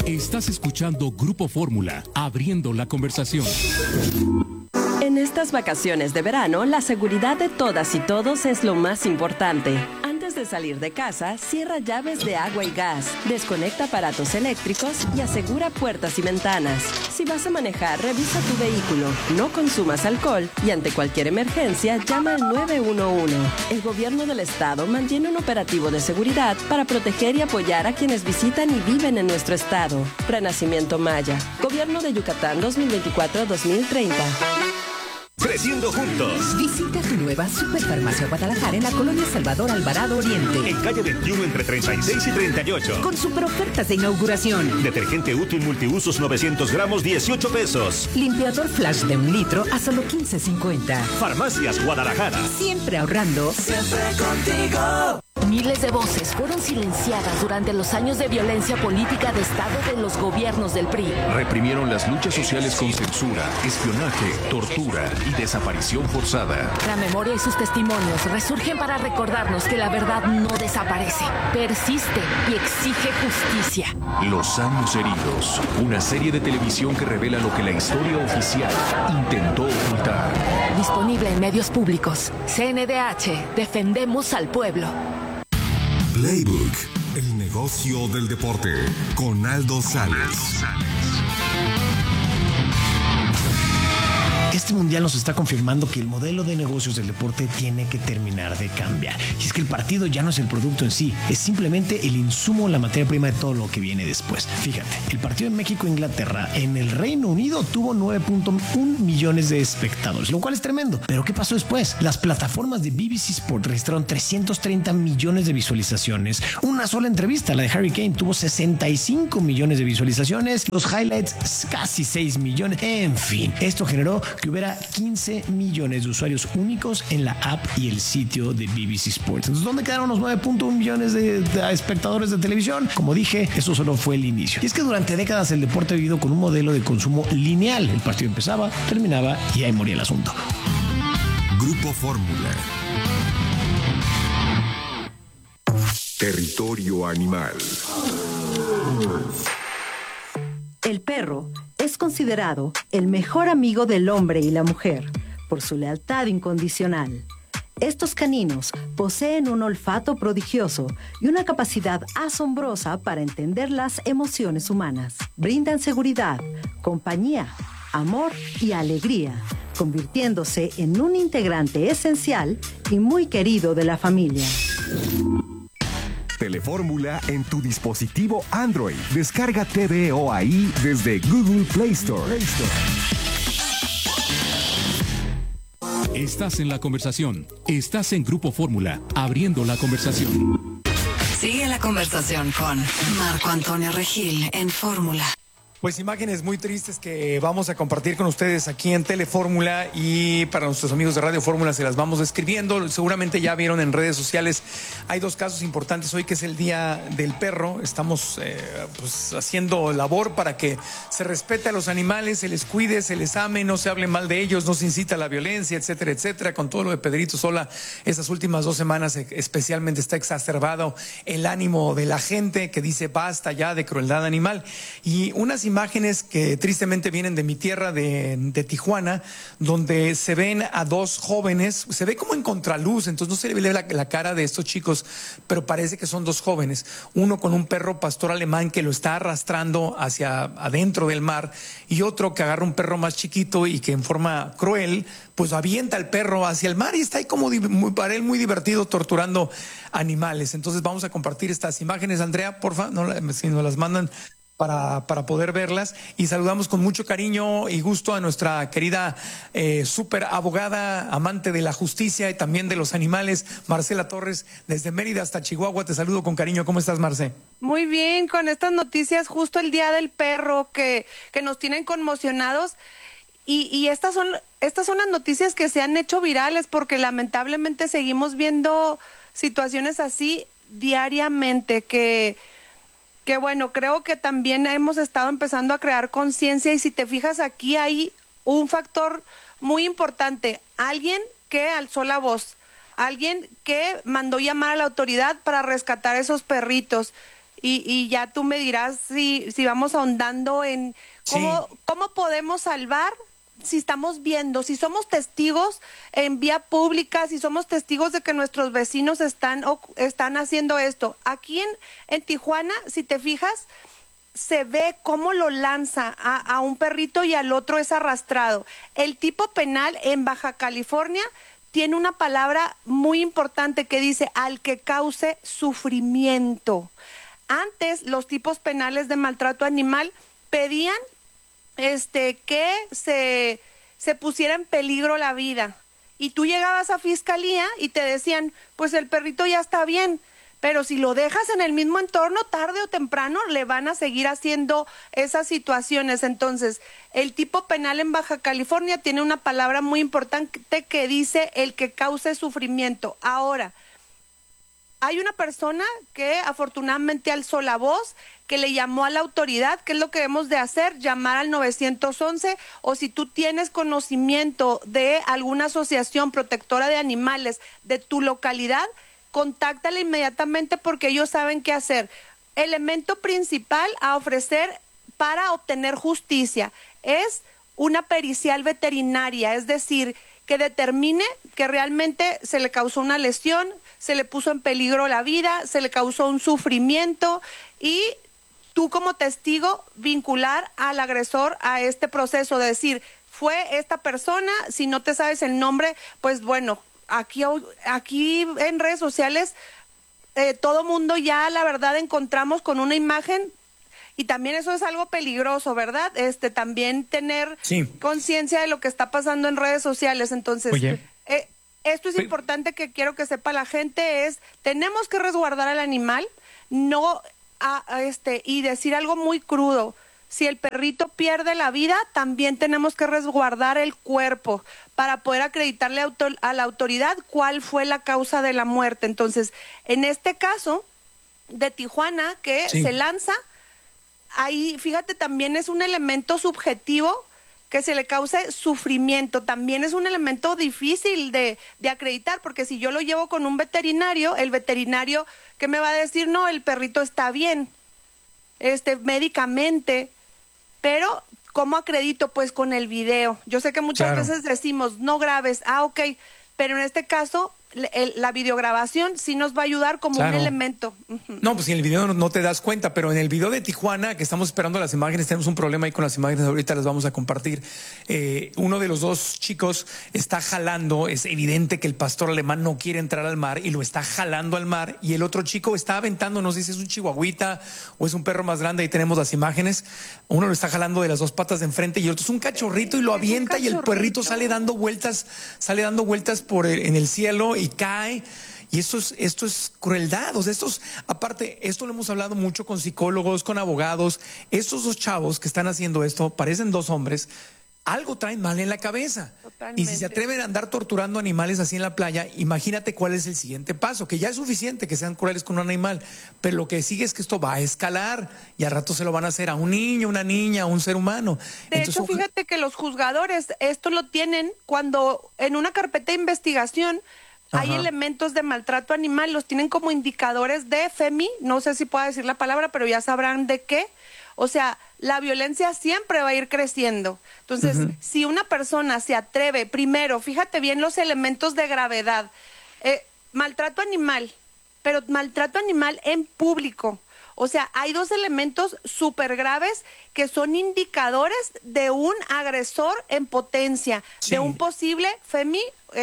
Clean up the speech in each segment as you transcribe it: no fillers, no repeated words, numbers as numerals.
Estás escuchando Grupo Fórmula, abriendo la conversación. En estas vacaciones de verano, la seguridad de todas y todos es lo más importante. Antes de salir de casa, cierra llaves de agua y gas, desconecta aparatos eléctricos y asegura puertas y ventanas. Si vas a manejar, revisa tu vehículo, no consumas alcohol y ante cualquier emergencia, llama al 911. El gobierno del estado mantiene un operativo de seguridad para proteger y apoyar a quienes visitan y viven en nuestro estado. Renacimiento Maya, Gobierno de Yucatán 2024-2030. Creciendo juntos. Visita tu nueva Superfarmacia Guadalajara en la colonia Salvador Alvarado Oriente. En calle 21 entre 36 y 38. Con super ofertas de inauguración. Detergente útil multiusos 900 gramos, 18 pesos. Limpiador Flash de 1 litro a solo 15.50. Farmacias Guadalajara. Siempre ahorrando. Siempre contigo. Miles de voces fueron silenciadas durante los años de violencia política de Estado de los gobiernos del PRI. Reprimieron las luchas sociales con censura, espionaje, tortura y desaparición forzada. La memoria y sus testimonios resurgen para recordarnos que la verdad no desaparece, persiste y exige justicia. Los años heridos, una serie de televisión que revela lo que la historia oficial intentó ocultar. Disponible en medios públicos. CNDH, defendemos al pueblo. Playbook, el negocio del deporte, con Aldo Sales. Este mundial nos está confirmando que el modelo de negocios del deporte tiene que terminar de cambiar. Y es que el partido ya no es el producto en sí, es simplemente el insumo, la materia prima de todo lo que viene después. Fíjate, el partido en México-Inglaterra en el Reino Unido tuvo 9.1 millones de espectadores, lo cual es tremendo. Pero ¿qué pasó después? Las plataformas de BBC Sport registraron 330 millones de visualizaciones. Una sola entrevista, la de Harry Kane, tuvo 65 millones de visualizaciones. Los highlights, casi 6 millones. En fin, esto generó que hubiera 15 millones de usuarios únicos en la app y el sitio de BBC Sports. Entonces, ¿dónde quedaron los 9.1 millones de espectadores de televisión? Como dije, eso solo fue el inicio. Y es que durante décadas el deporte ha vivido con un modelo de consumo lineal. El partido empezaba, terminaba y ahí moría el asunto. Grupo Fórmula. Territorio animal. El perro es considerado el mejor amigo del hombre y la mujer por su lealtad incondicional. Estos caninos poseen un olfato prodigioso y una capacidad asombrosa para entender las emociones humanas. Brindan seguridad, compañía, amor y alegría, convirtiéndose en un integrante esencial y muy querido de la familia. Telefórmula en tu dispositivo Android. Descarga TVO ahí desde Google Play Store. Estás en la conversación. Estás en Grupo Fórmula, abriendo la conversación. Sigue la conversación con Marco Antonio Regil en Fórmula. Pues imágenes muy tristes que vamos a compartir con ustedes aquí en Telefórmula, y para nuestros amigos de Radio Fórmula se las vamos describiendo. Seguramente ya vieron en redes sociales, hay dos casos importantes hoy, que es el Día del Perro. Estamos pues haciendo labor para que se respete a los animales, se les cuide, se les ame, no se hable mal de ellos, no se incita a la violencia, etcétera, etcétera. Con todo lo de Pedrito Sola, estas últimas 2 semanas especialmente está exacerbado el ánimo de la gente que dice basta ya de crueldad animal. Y unas imágenes que tristemente vienen de mi tierra, de Tijuana, donde se ven a 2 jóvenes, se ve como en contraluz, entonces no se le ve la cara de estos chicos, pero parece que son 2 jóvenes, uno con un perro pastor alemán que lo está arrastrando hacia adentro del mar, y otro que agarra un perro más chiquito y que en forma cruel pues avienta al perro hacia el mar, y está ahí como para él muy divertido torturando animales. Entonces vamos a compartir estas imágenes, Andrea, porfa, si nos las mandan para poder verlas, y saludamos con mucho cariño y gusto a nuestra querida súper abogada, amante de la justicia y también de los animales, Marcela Torres, desde Mérida hasta Chihuahua. Te saludo con cariño. ¿Cómo estás, Marce? Muy bien, con estas noticias, justo el Día del Perro que nos tienen conmocionados, y estas son las noticias que se han hecho virales, porque lamentablemente seguimos viendo situaciones así diariamente, que bueno, creo que también hemos estado empezando a crear conciencia, y si te fijas aquí hay un factor muy importante, alguien que alzó la voz, alguien que mandó llamar a la autoridad para rescatar esos perritos, y ya tú me dirás si vamos ahondando en cómo podemos salvar. Si estamos viendo, si somos testigos en vía pública, si somos testigos de que nuestros vecinos están haciendo esto. Aquí en Tijuana, si te fijas, se ve cómo lo lanza a un perrito y al otro es arrastrado. El tipo penal en Baja California tiene una palabra muy importante que dice al que cause sufrimiento. Antes, los tipos penales de maltrato animal pedían que se pusiera en peligro la vida. Y tú llegabas a fiscalía y te decían, pues el perrito ya está bien, pero si lo dejas en el mismo entorno, tarde o temprano le van a seguir haciendo esas situaciones. Entonces, el tipo penal en Baja California tiene una palabra muy importante que dice el que cause sufrimiento. Ahora, hay una persona que afortunadamente alzó la voz, que le llamó a la autoridad. ¿Qué es lo que debemos de hacer? Llamar al 911, o si tú tienes conocimiento de alguna asociación protectora de animales de tu localidad, contáctala inmediatamente porque ellos saben qué hacer. Elemento principal a ofrecer para obtener justicia es una pericial veterinaria, es decir, que determine que realmente se le causó una lesión, se le puso en peligro la vida, se le causó un sufrimiento y tú como testigo vincular al agresor a este proceso, de decir, fue esta persona, si no te sabes el nombre, pues bueno, aquí en redes sociales todo mundo ya la verdad encontramos con una imagen. Y también eso es algo peligroso, ¿verdad? También tener conciencia de lo que está pasando en redes sociales. Entonces, esto es importante que quiero que sepa la gente, tenemos que resguardar al animal, y decir algo muy crudo. Si el perrito pierde la vida, también tenemos que resguardar el cuerpo para poder acreditarle a la autoridad cuál fue la causa de la muerte. Entonces, en este caso de Tijuana, que se lanza, ahí, fíjate, también es un elemento subjetivo que se le cause sufrimiento. También es un elemento difícil de acreditar, porque si yo lo llevo con un veterinario, el veterinario, ¿qué me va a decir? No, el perrito está bien, médicamente, pero ¿cómo acredito? Pues con el video. Yo sé que muchas veces decimos, no grabes, ok, pero en este caso la videograbación sí nos va a ayudar como un elemento. No, pues en el video no te das cuenta, pero en el video de Tijuana, que estamos esperando las imágenes, tenemos un problema ahí con las imágenes, ahorita las vamos a compartir. Uno de los dos chicos está jalando, es evidente que el pastor alemán no quiere entrar al mar y lo está jalando al mar, y el otro chico está aventando, no sé si es un chihuahuita o es un perro más grande, ahí tenemos las imágenes. Uno lo está jalando de las dos patas de enfrente y el otro es un cachorrito y lo avienta, y el perrito sale dando vueltas en el cielo y cae. Y esto es crueldad. O sea, aparte, esto lo hemos hablado mucho con psicólogos, con abogados. Estos dos chavos que están haciendo esto, parecen dos hombres, algo traen mal en la cabeza. Totalmente. Y si se atreven a andar torturando animales así en la playa, imagínate cuál es el siguiente paso, que ya es suficiente que sean crueles con un animal, pero lo que sigue es que esto va a escalar y al rato se lo van a hacer a un niño, una niña, a un ser humano. De hecho, fíjate que los juzgadores esto lo tienen cuando en una carpeta de investigación hay elementos de maltrato animal, los tienen como indicadores de FEMI, no sé si puedo decir la palabra, pero ya sabrán de qué. O sea, la violencia siempre va a ir creciendo. Entonces, si una persona se atreve, primero, fíjate bien los elementos de gravedad, maltrato animal, pero maltrato animal en público. O sea, hay dos elementos súper graves que son indicadores de un agresor en potencia, de un posible FEMI,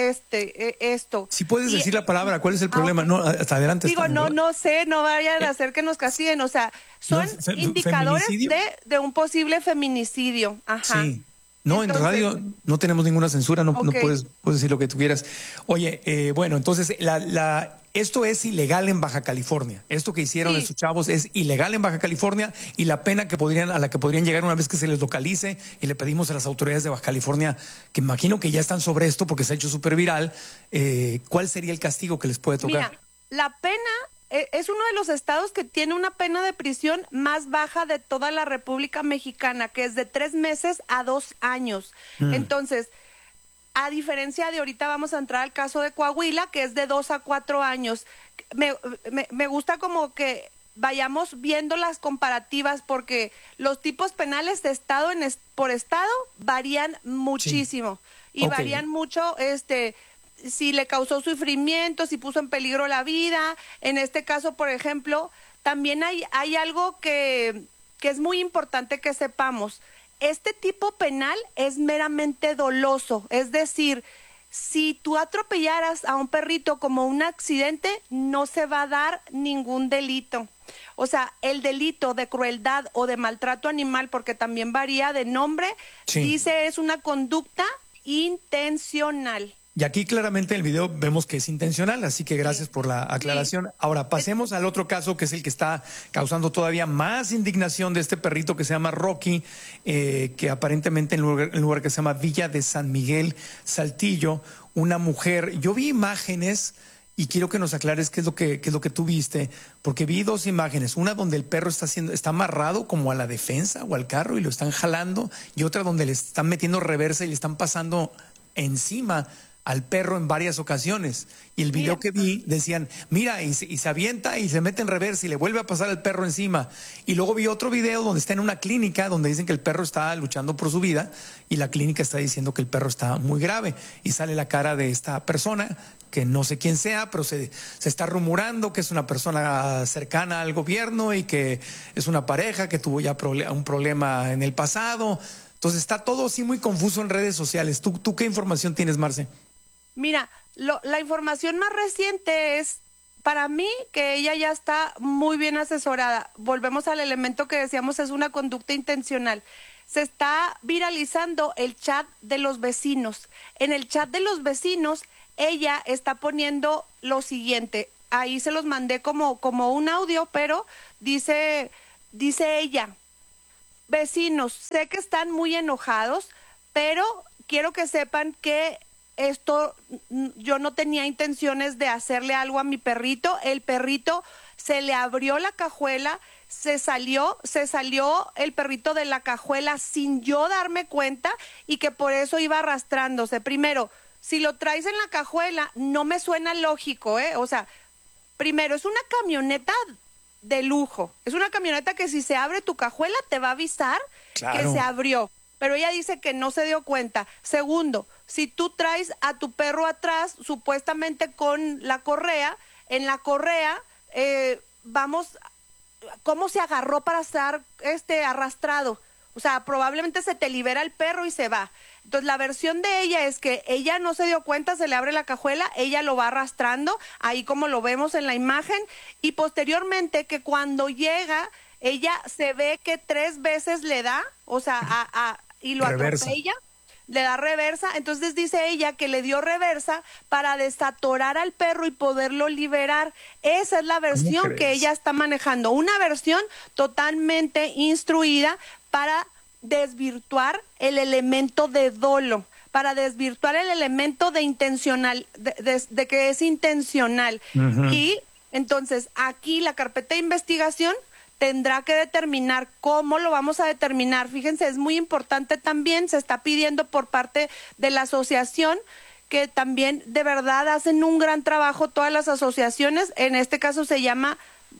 esto. Si puedes decir la palabra, ¿cuál es el problema? No, hasta adelante. Digo, no sé, no vayan a hacer que nos castiguen. O sea, son indicadores de un posible feminicidio. Ajá. Sí. No, entonces, en radio no tenemos ninguna censura, no puedes decir lo que tú quieras. Oye, bueno, entonces esto es ilegal en Baja California. Esto que hicieron estos chavos es ilegal en Baja California, y la pena a la que podrían llegar una vez que se les localice, y le pedimos a las autoridades de Baja California, que imagino que ya están sobre esto porque se ha hecho súper viral, ¿cuál sería el castigo que les puede tocar? Mira, la pena es uno de los estados que tiene una pena de prisión más baja de toda la República Mexicana, que es de 3 meses a 2 años. Entonces, a diferencia de ahorita vamos a entrar al caso de Coahuila, que es de 2 a 4 años. Me gusta como que vayamos viendo las comparativas, porque los tipos penales de estado por estado varían muchísimo. Sí. Y varían mucho, si le causó sufrimiento, si puso en peligro la vida. En este caso, por ejemplo, también hay algo que es muy importante que sepamos. Este tipo penal es meramente doloso, es decir, si tú atropellaras a un perrito como un accidente, no se va a dar ningún delito. O sea, el delito de crueldad o de maltrato animal, porque también varía de nombre, dice es una conducta intencional. Y aquí claramente en el video vemos que es intencional, así que gracias por la aclaración. Sí. Ahora, pasemos al otro caso, que es el que está causando todavía más indignación de este perrito que se llama Rocky, que aparentemente en un lugar que se llama Villa de San Miguel, Saltillo, una mujer. Yo vi imágenes y quiero que nos aclares qué es lo que tú viste, porque vi dos imágenes, una donde el perro está amarrado como a la defensa o al carro y lo están jalando, y otra donde le están metiendo reversa y le están pasando encima al perro en varias ocasiones. Y el video que vi decían, mira, y se avienta y se mete en reversa y le vuelve a pasar al perro encima. Y luego vi otro video donde está en una clínica donde dicen que el perro está luchando por su vida y la clínica está diciendo que el perro está muy grave, y sale la cara de esta persona que no sé quién sea, pero se está rumorando que es una persona cercana al gobierno y que es una pareja que tuvo ya un problema en el pasado. Entonces está todo así muy confuso en redes sociales. ¿Tú qué información tienes, Marce? Mira, la información más reciente es, para mí, que ella ya está muy bien asesorada. Volvemos al elemento que decíamos, es una conducta intencional. Se está viralizando el chat de los vecinos. En el chat de los vecinos, ella está poniendo lo siguiente. Ahí se los mandé como un audio, pero dice ella: vecinos, sé que están muy enojados, pero quiero que sepan que yo no tenía intenciones de hacerle algo a mi perrito. El perrito se le abrió la cajuela, se salió el perrito de la cajuela sin yo darme cuenta, y que por eso iba arrastrándose. Primero, si lo traes en la cajuela, no me suena lógico, O sea, primero, es una camioneta de lujo. Es una camioneta que si se abre tu cajuela te va a avisar que se abrió. Pero ella dice que no se dio cuenta. Segundo, si tú traes a tu perro atrás, supuestamente con la correa, en la correa, ¿cómo se agarró para estar arrastrado? O sea, probablemente se te libera el perro y se va. Entonces, la versión de ella es que ella no se dio cuenta, se le abre la cajuela, ella lo va arrastrando, ahí como lo vemos en la imagen, y posteriormente que cuando llega, ella se ve que 3 veces le da, o sea, y lo atropella, le da reversa. Entonces dice ella que le dio reversa para desatorar al perro y poderlo liberar. Esa es la versión que ella está manejando, una versión totalmente instruida para desvirtuar el elemento de dolo, para desvirtuar el elemento de intencional, de que es intencional. Y entonces aquí la carpeta de investigación tendrá que determinar cómo lo vamos a determinar. Fíjense, es muy importante también, se está pidiendo por parte de la asociación, que también de verdad hacen un gran trabajo todas las asociaciones. En este caso se llama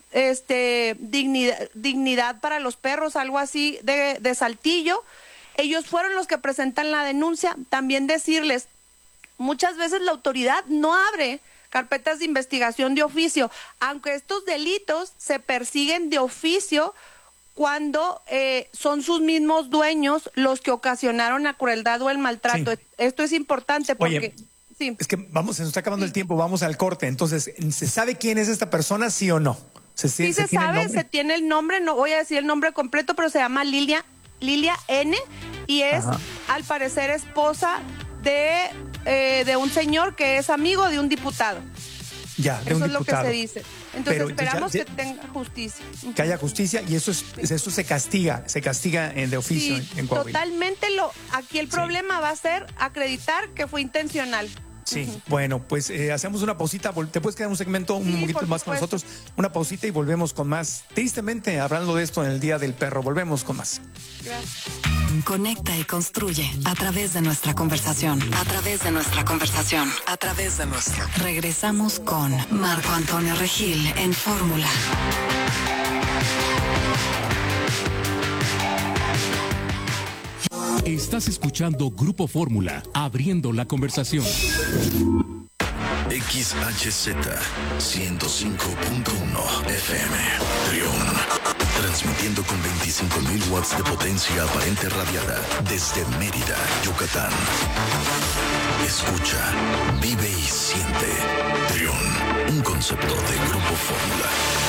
Dignidad para los Perros, algo así, de Saltillo. Ellos fueron los que presentan la denuncia. También decirles, muchas veces la autoridad no abre carpetas de investigación de oficio, aunque estos delitos se persiguen de oficio cuando son sus mismos dueños los que ocasionaron la crueldad o el maltrato. Sí. Esto es importante porque... Oye, sí. Es que se nos está acabando el tiempo, vamos al corte. Entonces, ¿se sabe quién es esta persona, sí o no? Sí se sabe, se tiene el nombre, no voy a decir el nombre completo, pero se llama Lilia N. y es, al parecer, esposa de un señor que es amigo de un diputado. Ya, de un diputado. Eso es lo que se dice. Entonces esperamos que tenga justicia. Que haya justicia, y eso se castiga de oficio, sí, en Coahuila. Totalmente. Aquí el problema va a ser acreditar que fue intencional. Sí, bueno, pues hacemos una pausita. ¿Te puedes quedar un segmento un poquito más con nosotros? Una pausita y volvemos con más. Tristemente, hablando de esto en el Día del Perro, volvemos con más. Gracias. Conecta y construye a través de nuestra conversación. A través de nuestra conversación. A través de nuestra. Regresamos con Marco Antonio Regil en Fórmula. Estás escuchando Grupo Fórmula, abriendo la conversación. XHZ 105.1 FM Trión, transmitiendo con 25.000 watts de potencia aparente radiada desde Mérida, Yucatán. Escucha, vive y siente Trión, un concepto de Grupo Fórmula.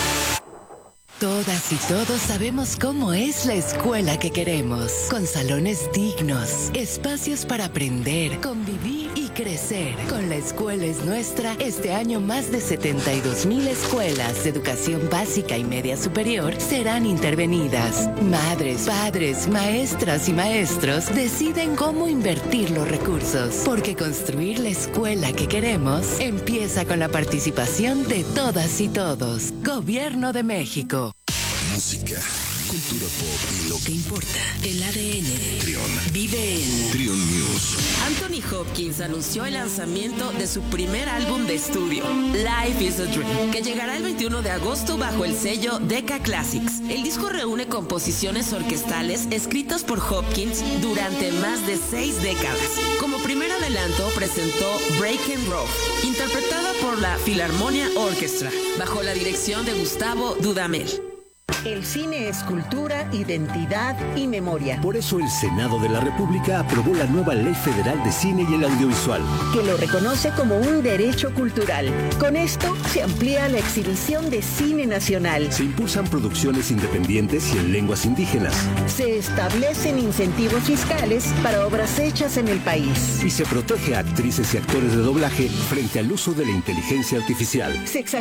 Todas y todos sabemos cómo es la escuela que queremos, con salones dignos, espacios para aprender, convivir y crecer. Con La Escuela es Nuestra, este año más de 72,000 escuelas de educación básica y media superior serán intervenidas. Madres, padres, maestras y maestros deciden cómo invertir los recursos, porque construir la escuela que queremos empieza con la participación de todas y todos. Gobierno de México. Música, cultura pop y lo que importa. El ADN. Trión. Vive en Trión News. Anthony Hopkins anunció el lanzamiento de su primer álbum de estudio, Life is a Dream, que llegará el 21 de agosto bajo el sello Decca Classics. El disco reúne composiciones orquestales escritas por Hopkins durante más de 6 décadas. Como primer adelanto presentó Breaking Rock, interpretada por la Philharmonia Orchestra, bajo la dirección de Gustavo Dudamel. El cine es cultura, identidad y memoria. Por eso el Senado de la República aprobó la nueva Ley Federal de Cine y el Audiovisual, que lo reconoce como un derecho cultural. Con esto se amplía la exhibición de cine nacional. Se impulsan producciones independientes y en lenguas indígenas. Se establecen incentivos fiscales para obras hechas en el país. Y se protege a actrices y actores de doblaje frente al uso de la inteligencia artificial.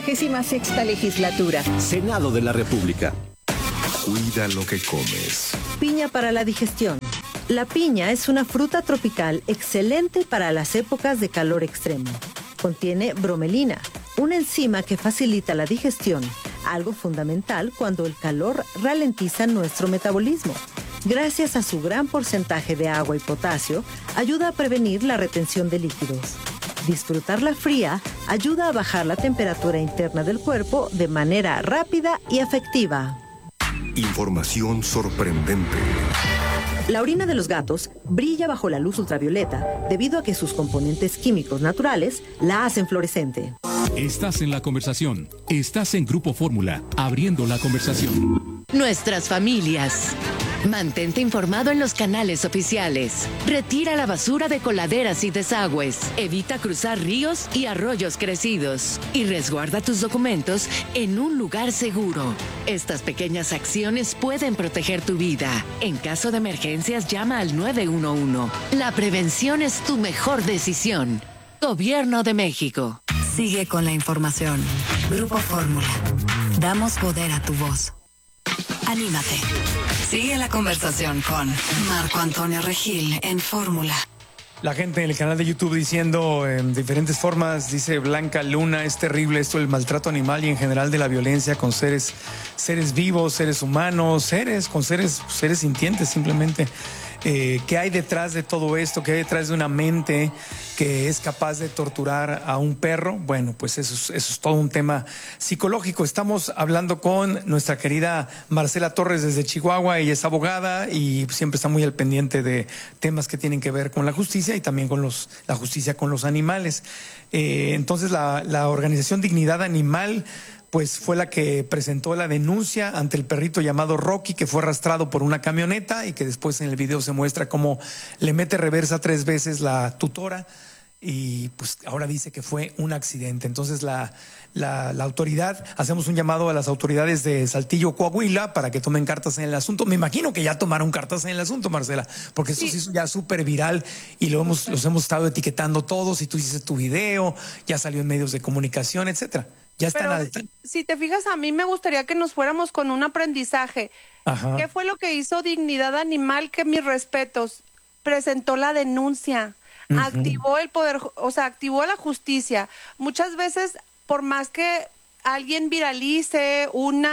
66ª legislatura. Senado de la República. Cuida lo que comes. Piña para la digestión. La piña es una fruta tropical excelente para las épocas de calor extremo. Contiene bromelina, una enzima que facilita la digestión, algo fundamental cuando el calor ralentiza nuestro metabolismo. Gracias a su gran porcentaje de agua y potasio, ayuda a prevenir la retención de líquidos. Disfrutarla fría ayuda a bajar la temperatura interna del cuerpo de manera rápida y efectiva. Información sorprendente. La orina de los gatos brilla bajo la luz ultravioleta debido a que sus componentes químicos naturales la hacen fluorescente. Estás en la conversación. Estás en Grupo Fórmula, abriendo la conversación. Nuestras familias. Mantente informado en los canales oficiales. Retira la basura de coladeras y desagües. Evita cruzar ríos y arroyos crecidos. Y resguarda tus documentos en un lugar seguro. Estas pequeñas acciones pueden proteger tu vida. En caso de emergencias, llama al 911. La prevención es tu mejor decisión. Gobierno de México. Sigue con la información. Grupo Fórmula. Damos poder a tu voz. Anímate. Sigue la conversación con Marco Antonio Regil en Fórmula. La gente en el canal de YouTube diciendo en diferentes formas, dice Blanca Luna, es terrible esto del maltrato animal y en general de la violencia con seres vivos, seres humanos, seres sintientes simplemente. ¿Qué hay detrás de todo esto? ¿Qué hay detrás de una mente que es capaz de torturar a un perro? Bueno, pues eso es todo un tema psicológico. Estamos hablando con nuestra querida Marcela Torres desde Chihuahua. Ella es abogada y siempre está muy al pendiente de temas que tienen que ver con la justicia y también con la justicia con los animales. Entonces la organización Dignidad Animal pues fue la que presentó la denuncia ante el perrito llamado Rocky, que fue arrastrado por una camioneta y que después en el video se muestra cómo le mete reversa 3 veces la tutora y pues ahora dice que fue un accidente. Entonces la autoridad, hacemos un llamado a las autoridades de Saltillo, Coahuila, para que tomen cartas en el asunto. Me imagino que ya tomaron cartas en el asunto, Marcela, porque esto se hizo ya súper viral y los hemos estado etiquetando todos y tú hiciste tu video, ya salió en medios de comunicación, etcétera. Ya están. Pero si te fijas, a mí me gustaría que nos fuéramos con un aprendizaje. Ajá. ¿Qué fue lo que hizo Dignidad Animal? Que mis respetos, presentó la denuncia, activó el poder, o sea, activó la justicia. Muchas veces, por más que alguien viralice un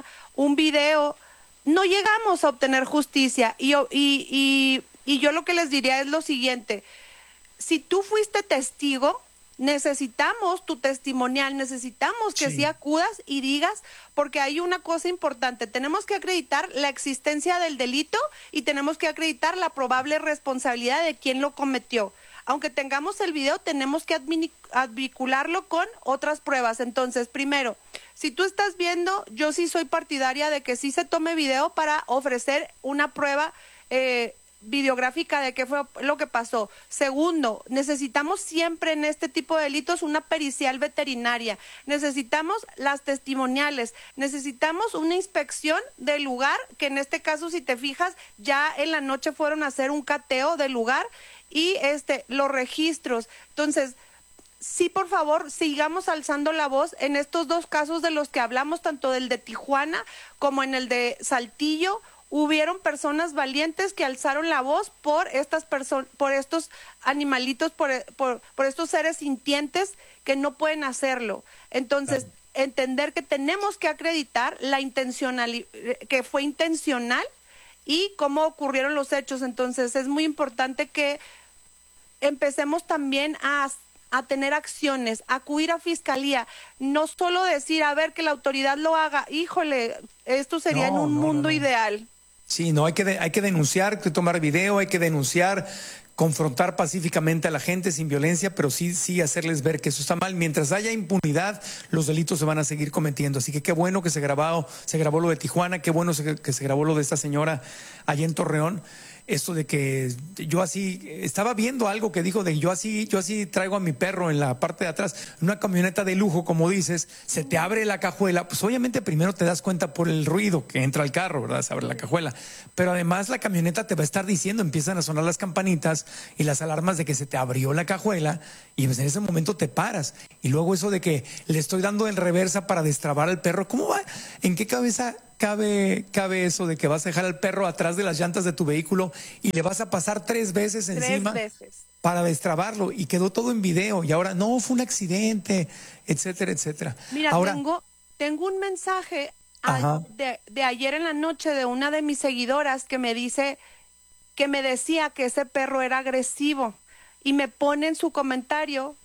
video, no llegamos a obtener justicia. Y yo lo que les diría es lo siguiente: si tú fuiste testigo necesitamos tu testimonial, necesitamos que sí acudas y digas, porque hay una cosa importante, tenemos que acreditar la existencia del delito y tenemos que acreditar la probable responsabilidad de quien lo cometió. Aunque tengamos el video, tenemos que vincularlo con otras pruebas. Entonces, primero, si tú estás viendo, yo sí soy partidaria de que sí se tome video para ofrecer una prueba videográfica de qué fue lo que pasó. Segundo, necesitamos siempre en este tipo de delitos una pericial veterinaria. Necesitamos las testimoniales. Necesitamos una inspección del lugar, que en este caso, si te fijas, ya en la noche fueron a hacer un cateo del lugar y los registros. Entonces, sí, por favor, sigamos alzando la voz en estos dos casos de los que hablamos, tanto del de Tijuana como en el de Saltillo. Hubieron personas valientes que alzaron la voz por estas personas, por estos animalitos, por estos seres sintientes que no pueden hacerlo. Entonces, entender que tenemos que acreditar la intencionalidad, que fue intencional y cómo ocurrieron los hechos. Entonces, es muy importante que empecemos también a tener acciones, acudir a fiscalía, no solo decir, a ver, que la autoridad lo haga. Híjole, esto sería en un mundo ideal. Sí, no, hay que denunciar, hay que tomar video, hay que denunciar, confrontar pacíficamente a la gente sin violencia, pero sí hacerles ver que eso está mal. Mientras haya impunidad, los delitos se van a seguir cometiendo. Así que qué bueno que se grabó lo de Tijuana, qué bueno que se grabó lo de esta señora allá en Torreón. Esto de que yo así, estaba viendo algo que dijo de yo así traigo a mi perro en la parte de atrás, una camioneta de lujo, como dices, se te abre la cajuela, pues obviamente primero te das cuenta por el ruido que entra al carro, ¿verdad? Se abre la cajuela, pero además la camioneta te va a estar diciendo, empiezan a sonar las campanitas y las alarmas de que se te abrió la cajuela y pues en ese momento te paras. Y luego eso de que le estoy dando en reversa para destrabar al perro, ¿cómo va? ¿En qué cabeza cabe eso de que vas a dejar al perro atrás de las llantas de tu vehículo y le vas a pasar 3 veces encima? 3 veces. Para destrabarlo, y quedó todo en video, y ahora no, fue un accidente, etcétera, etcétera. Mira, ahora, tengo un mensaje de ayer en la noche de una de mis seguidoras que me decía que ese perro era agresivo, y me pone en su comentario,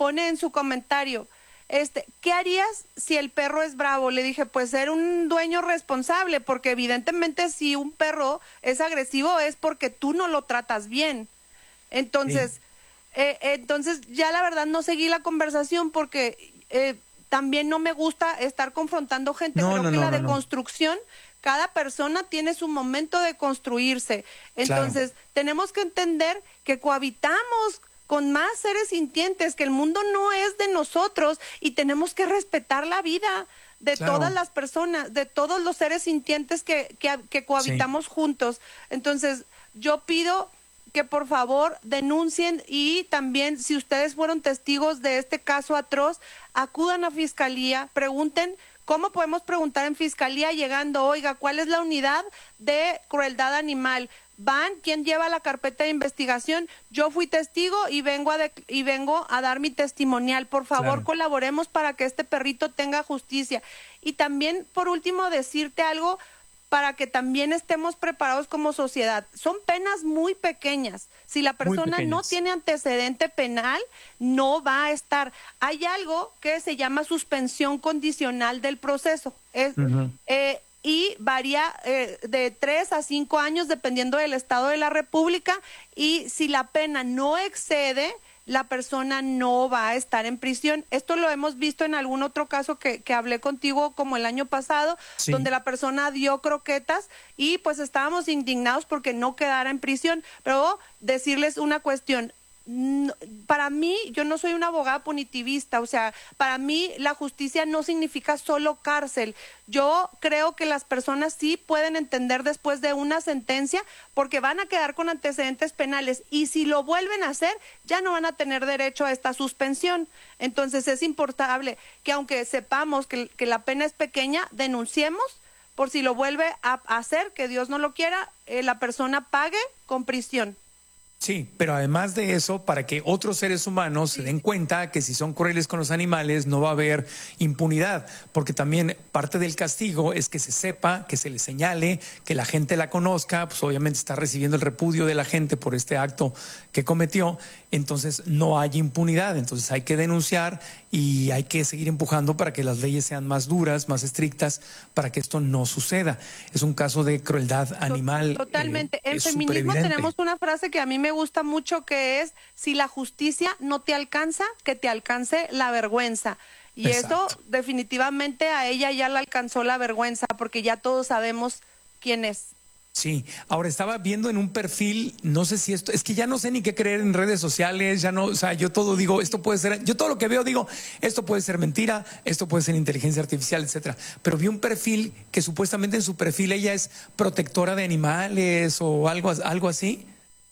¿qué harías si el perro es bravo? Le dije, pues ser un dueño responsable, porque evidentemente si un perro es agresivo es porque tú no lo tratas bien. Entonces, ya la verdad no seguí la conversación porque también no me gusta estar confrontando gente. Creo que la deconstrucción, cada persona tiene su momento de construirse. Entonces, tenemos que entender que cohabitamos con más seres sintientes, que el mundo no es de nosotros y tenemos que respetar la vida de todas las personas, de todos los seres sintientes que cohabitamos juntos. Entonces, yo pido que por favor denuncien, y también si ustedes fueron testigos de este caso atroz, acudan a fiscalía, pregunten. ¿Cómo podemos preguntar en fiscalía llegando? Oiga, ¿cuál es la unidad de crueldad animal? Van, ¿quién lleva la carpeta de investigación? Yo fui testigo y vengo a dar mi testimonial. Por favor, colaboremos para que este perrito tenga justicia. Y también, por último, decirte algo para que también estemos preparados como sociedad. Son penas muy pequeñas. Si la persona no tiene antecedente penal, no va a estar. Hay algo que se llama suspensión condicional del proceso. Y varía de 3 a 5 años dependiendo del estado de la República, y si la pena no excede, la persona no va a estar en prisión. Esto lo hemos visto en algún otro caso que hablé contigo, como el año pasado, donde la persona dio croquetas y pues estábamos indignados porque no quedara en prisión. Pero decirles una cuestión, para mí, yo no soy una abogada punitivista, o sea, para mí la justicia no significa solo cárcel. Yo creo que las personas sí pueden entender después de una sentencia, porque van a quedar con antecedentes penales, y si lo vuelven a hacer, ya no van a tener derecho a esta suspensión. Entonces es importante que, aunque sepamos que la pena es pequeña, denunciemos, por si lo vuelve a hacer, que Dios no lo quiera, la persona pague con prisión. Sí, pero además de eso, para que otros seres humanos se den cuenta que si son crueles con los animales no va a haber impunidad, porque también parte del castigo es que se sepa, que se le señale, que la gente la conozca, pues obviamente está recibiendo el repudio de la gente por este acto que cometió, entonces no hay impunidad, entonces hay que denunciar y hay que seguir empujando para que las leyes sean más duras, más estrictas, para que esto no suceda. Es un caso de crueldad animal. Totalmente. En feminismo tenemos una frase que a mí me gusta mucho, que es: si la justicia no te alcanza, que te alcance la vergüenza. Y Exacto. Eso definitivamente a ella ya le alcanzó la vergüenza, porque ya todos sabemos quién es. Sí, ahora estaba viendo en un perfil, no sé si esto, es que ya no sé ni qué creer en redes sociales, ya no, o sea, yo todo digo, esto puede ser, yo todo lo que veo digo, esto puede ser mentira, esto puede ser inteligencia artificial, etcétera. Pero vi un perfil que supuestamente en su perfil ella es protectora de animales o algo así.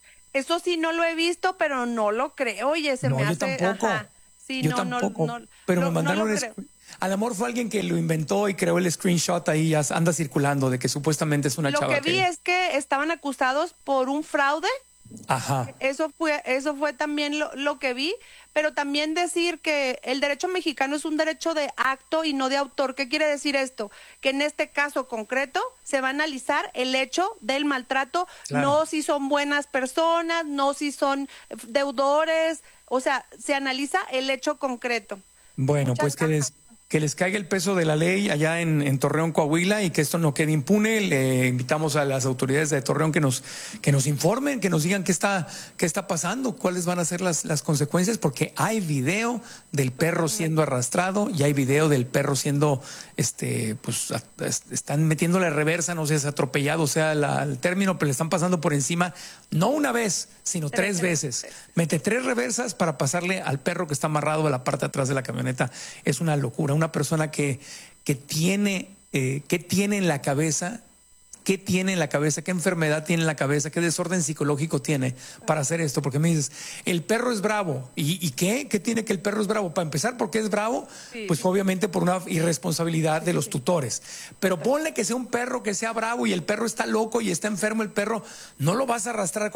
Eso sí no lo he visto, pero no lo creo. Oye, se me hace... Tampoco. Ajá. Sí, yo tampoco. Pero me mandaron... A lo mejor fue alguien que lo inventó y creó el screenshot ahí, ya anda circulando de que supuestamente es una chava. Lo que vi es que estaban acusados por un fraude. Ajá. Eso fue también lo que vi, pero también decir que el derecho mexicano es un derecho de acto y no de autor. ¿Qué quiere decir esto? Que en este caso concreto se va a analizar el hecho del maltrato, claro. No si son buenas personas, no si son deudores, o sea, se analiza el hecho concreto. Bueno, pues que les caiga el peso de la ley allá en Torreón, Coahuila, y que esto no quede impune. Le invitamos a las autoridades de Torreón que nos informen, que nos digan qué está pasando, cuáles van a ser las consecuencias, porque hay video del perro siendo arrastrado y hay video del perro siendo, pues están metiéndole reversa, no sé si es atropellado, o sea, el término, pero le están pasando por encima, no una vez, sino 3 veces. Mete 3 reversas para pasarle al perro que está amarrado a la parte de atrás de la camioneta. Es una locura. Una persona que tiene en la cabeza, qué enfermedad tiene en la cabeza, qué desorden psicológico tiene para hacer esto, porque me dices, el perro es bravo, ¿y qué tiene que el perro es bravo? Para empezar, ¿por qué es bravo? Sí. Pues obviamente por una irresponsabilidad de los tutores, pero ponle que sea un perro que sea bravo y el perro está loco y está enfermo, el perro no lo vas a arrastrar